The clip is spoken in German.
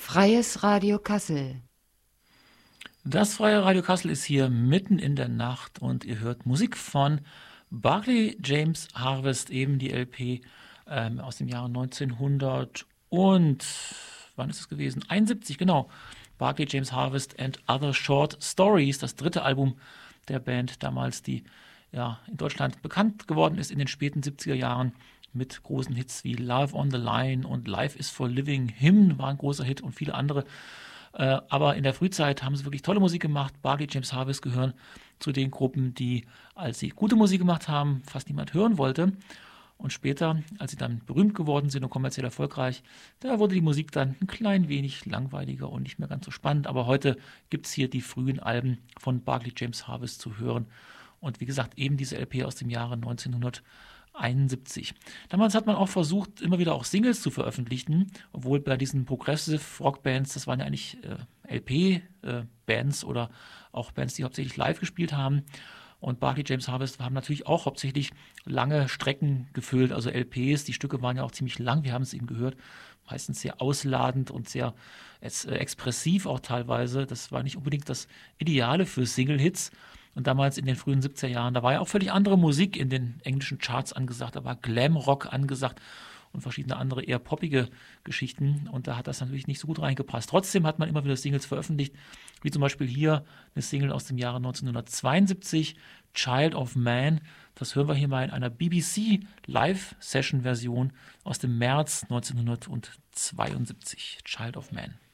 Freies Radio Kassel. Das Freie Radio Kassel ist hier mitten in der Nacht und ihr hört Musik von Barclay James Harvest, eben die LP aus dem Jahre 1900 und wann ist es gewesen? 71, genau. Barclay James Harvest and Other Short Stories, das dritte Album der Band damals, die ja in Deutschland bekannt geworden ist in den späten 70er Jahren mit großen Hits wie Love on the Line und Life is for Living. Hymn war ein großer Hit und viele andere. Aber in der Frühzeit haben sie wirklich tolle Musik gemacht. Barclay James Harvest gehören zu den Gruppen, die, als sie gute Musik gemacht haben, fast niemand hören wollte. Und später, als sie dann berühmt geworden sind und kommerziell erfolgreich, da wurde die Musik dann ein klein wenig langweiliger und nicht mehr ganz so spannend. Aber heute gibt es hier die frühen Alben von Barclay James Harvest zu hören. Und wie gesagt, eben diese LP aus dem Jahre 1971. Damals hat man auch versucht, immer wieder auch Singles zu veröffentlichen, obwohl bei diesen Progressive Rock Bands, das waren ja eigentlich LP-Bands oder auch Bands, die hauptsächlich live gespielt haben. Und Barclay James Harvest haben natürlich auch hauptsächlich lange Strecken gefüllt, also LPs. Die Stücke waren ja auch ziemlich lang, wir haben es eben gehört, meistens sehr ausladend und sehr expressiv auch teilweise. Das war nicht unbedingt das Ideale für Single-Hits. Und damals in den frühen 70er Jahren, da war ja auch völlig andere Musik in den englischen Charts angesagt. Da war Glam-Rock angesagt und verschiedene andere eher poppige Geschichten. Und da hat das natürlich nicht so gut reingepasst. Trotzdem hat man immer wieder Singles veröffentlicht, wie zum Beispiel hier eine Single aus dem Jahre 1972, Child of Man. Das hören wir hier mal in einer BBC Live-Session-Version aus dem März 1972, Child of Man.